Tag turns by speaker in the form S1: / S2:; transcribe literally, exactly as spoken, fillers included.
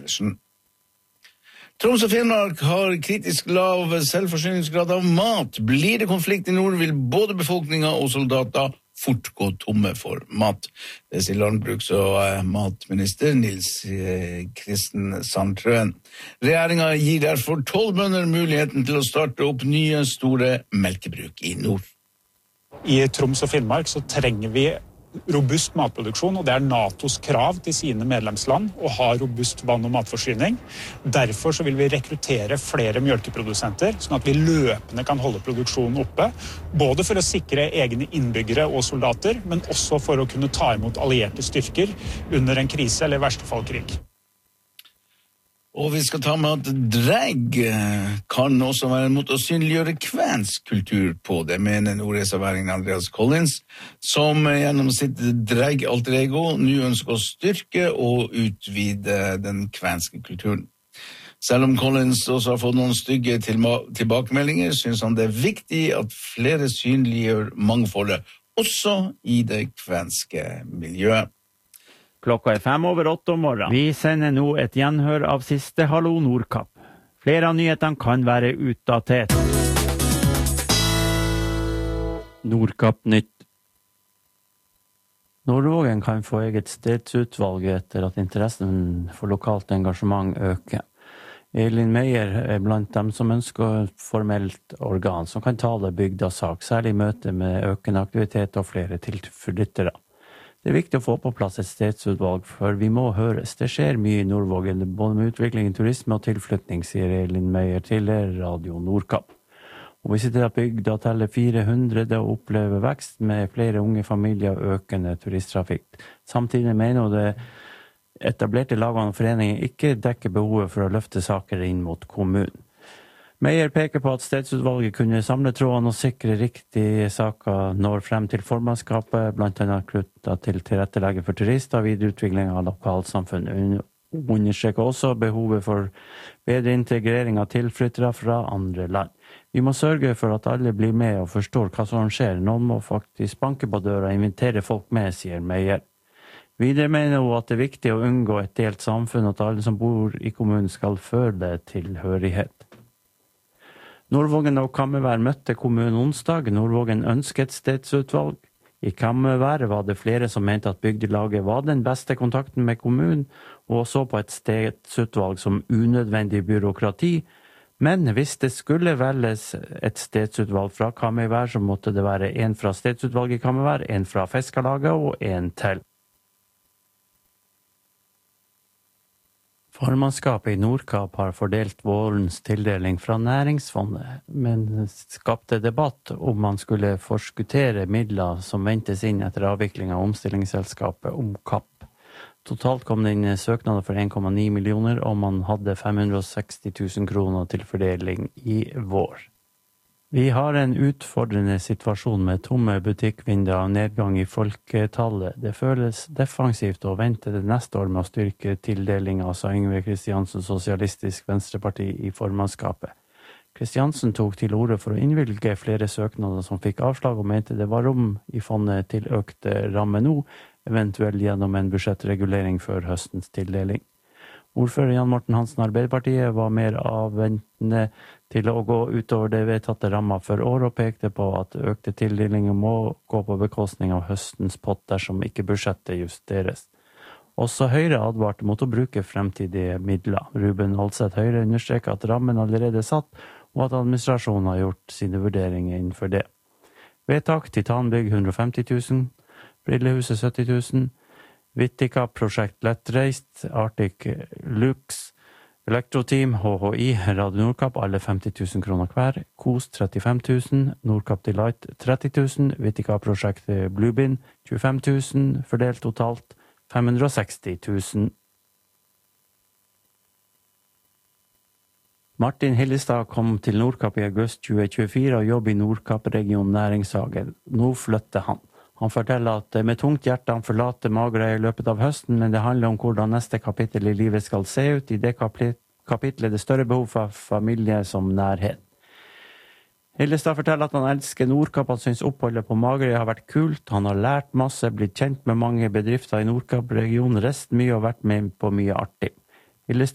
S1: Pedersen. Troms og Finnmark har kritisk lav selvforsyningsgrad av mat. Blir det konflikt i nord, vil både befolkninga og soldater fort gå tomme for mat. Det sier landbruks- og matminister Nils Kristen Sandtrøen. Regjeringa gir derfor tolv bønder muligheten til å starte opp nye store melkebruk i nord.
S2: I Troms og Finnmark så trenger vi robust matproduksjon, og det er NATOs krav til sine medlemsland å ha robust vann- og matforsyning. Derfor så vil vi rekruttere flere mjølkeprodusenter, sånn at vi løpende kan holde produksjonen oppe, både for å sikre egne innbyggere og soldater, men også for å kunne ta imot allierte styrker under en krise eller i verste fall krig.
S1: Og vi skal ta med at drag kan også være en måte å synliggjøre kvensk kultur på. Det mener nordreserværingen Andreas Collins, som gjennom sitt drag alter ego nå ønsker å styrke og utvide den kvenske kulturen. Selv om Collins også har fått noen stygge tilbakemeldinger, synes han det er viktig at flere synliggjør mangfoldet, også i det kvenske miljøet.
S3: Klokka er fem over åtte om morgenen. Vi sender nå et gjenhør av siste Hallo Nordkapp. Flere av nyhetene kan være utdatert. Nordkapp nytt. Nordvågen kan få eget stedsutvalg etter at interessen for lokalt engasjement øker. Elin Meyer er blant dem som ønsker et formelt organ som kan tale bygdasak, særlig i møte med økende aktivitet og flere tilflyttere. Det er viktig å få på plass et stedsutvalg, for vi må høres. Det skjer mye i Nordvågen, både med utvikling, turisme og tilflytning, sier Elin Meyer til Radio Nordkapp. Og vi sitter at bygda teller fire hundre og opplever vekst med flere unge familier og økende turisttrafikk. Samtidig mener hun det etablerte lagene og foreninger ikke dekker behovet for å løfte saker inn mot kommunen. Meyer peker på at stedsutvalget kunne samle trådene og sikre riktige saker når frem til formannskapet, blant annet knyttet til tilrettelegge for turister og videreutvikling av lokalsamfunnet. Hun understreker også behovet for bedre integrering av tilflyttere fra andre land. Vi må sørge for at alle blir med og forstår hva som skjer. Noen må faktisk banke på døra og invitere folk med, sier Meyer. Videre mener hun at det er viktig å unngå et delt samfunn, og at alle som bor i kommunen skal føle tilhørighet. Nordvågen og Kammervær møtte kommunen onsdag. Nordvågen ønsket stedsutvalg. I Kammervær var det flere som mente at bygdelaget var den beste kontakten med kommunen, og så på et stedsutvalg som unødvendig byråkrati. Men hvis det skulle velges et stedsutvalg fra Kammervær, så måtte det være en fra stedsutvalget i Kammervær, en fra Fiskarlaget og en til. Formannskapet i Nordkapp har fordelt vårens tildeling fra Næringsfondet, men skapte debatt om man skulle forskuttere midler som ventes inn etter avvikling av omstillingsselskapet om Kapp. Totalt kom det inn søknader for en komma ni millioner, og man hadde fem hundre og seksti tusen kroner til fordeling i vår. Vi har en utfordrende situasjon med tomme butikkvinduer og nedgang i folketallet. Det føles defensivt å vente det neste år med å styrke tildelingen, sa Yngve Kristiansen, Sosialistisk Venstreparti, i formannskapet. Kristiansen tok til orde for å innvilge flere søknader som fikk avslag, og mente det var rom i fondet til økte ramme nå, eventuelt gjennom en budsjettregulering før høstens tildeling. Ordfører Jan Morten Hansen, Arbeiderpartiet, var mer avventende til å gå utover det vedtatte rammer for år, og pekte på at økte tildelinger må gå på bekostning av høstens pott dersom ikke budsjettet justeres. Også Høyre advarte mot å bruke fremtidige midler. Ruben Alseth Høyre understreker at rammen allerede er satt, og at administrasjonen har gjort sine vurderinger innenfor det. Vedtak: Titanbygg hundre og femti tusen, Brillehuset sytti tusen, Vittika Prosjekt Lettreist, Arctic Lux, Elektroteam, H H I, Radio Nordkapp, alle femti tusen kroner hver, Kos trettifem tusen, Nordkapp Delight tretti tusen, Vittika Prosjekt Bluebeam tjuefem tusen, fordelt totalt fem hundre og seksti tusen. Martin Hillestad kom til Nordkapp i august tjue tjuefire og jobber i Nordkapp-region Næringshagen. Nå flytter han. Han forteller at med tungt hjerte han forlater Magerøy i løpet av høsten, men det handler om hvordan neste kapittel i livet skal se ut. I det kapitlet er det større behov for familie som nærhet. Hillestad forteller at han elsker Nordkapp, han synes oppholdet på Magerøy har vært kult, han har lært masse, blitt kjent med mange bedrifter i Nordkapp-regionen, reist mye og vært med på mye artig. Hillestad